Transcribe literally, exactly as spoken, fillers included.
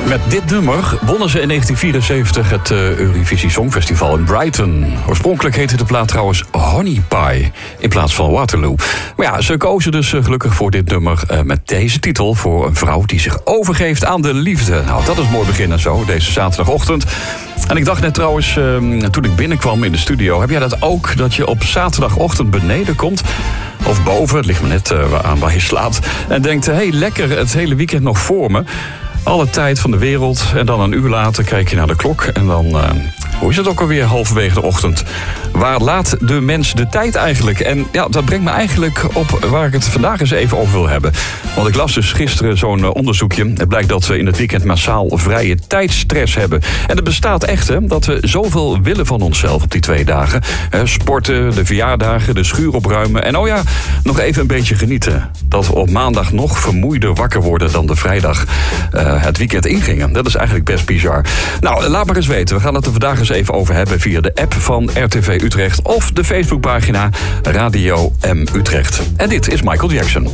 Met dit nummer wonnen ze in negentien vierenzeventig het uh, Eurovisie Songfestival in Brighton. Oorspronkelijk heette de plaat trouwens Honey Pie in plaats van Waterloo. Maar ja, ze kozen dus uh, gelukkig voor dit nummer uh, met deze titel voor een vrouw die zich overgeeft aan de liefde. Nou, dat is mooi begin en zo, deze zaterdagochtend. En ik dacht net trouwens, uh, toen ik binnenkwam in de studio, heb jij dat ook, dat je op zaterdagochtend beneden komt? Of boven, het ligt me net uh, aan waar je slaapt. En denkt, hé, hey, lekker, het hele weekend nog voor me. Alle tijd van de wereld. En dan een uur later kijk je naar de klok. En dan, uh, hoe is het ook alweer, halverwege de ochtend? Waar laat de mens de tijd eigenlijk? En ja, dat brengt me eigenlijk op waar ik het vandaag eens even over wil hebben. Want ik las dus gisteren zo'n uh, onderzoekje. Het blijkt dat we in het weekend massaal vrije tijdstress hebben. En het bestaat echt, hè, dat we zoveel willen van onszelf op die twee dagen. He, sporten, de verjaardagen, de schuur opruimen. En oh ja, nog even een beetje genieten. Dat we op maandag nog vermoeider wakker worden dan de vrijdag uh, het weekend ingingen. Dat is eigenlijk best bizar. Nou, laat maar eens weten. We gaan het er vandaag eens even over hebben via de app van R T V Utrecht of de Facebookpagina Radio M Utrecht. En dit is Michael Jackson.